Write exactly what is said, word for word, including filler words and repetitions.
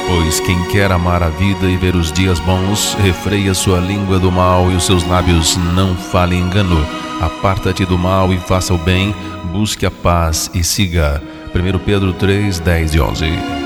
Pois quem quer amar a vida e ver os dias bons, refreia sua língua do mal e os seus lábios não falem engano. Aparta-te do mal e faça o bem, busque a paz e siga. primeiro Pedro três, dez e onze.